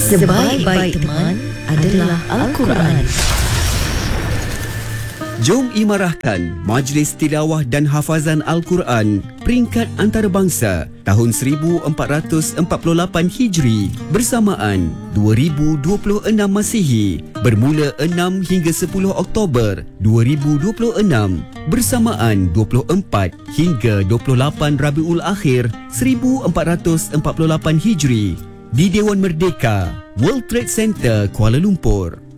Sebaik-baik teman adalah Al-Quran. Jom imarahkan Majlis Tilawah dan Hafazan Al-Quran peringkat antarabangsa tahun 1448 Hijri bersamaan 2026 Masihi bermula 6 hingga 10 Oktober 2026 bersamaan 24 hingga 28 Rabiul Akhir 1448 Hijri di Dewan Merdeka, World Trade Center, Kuala Lumpur.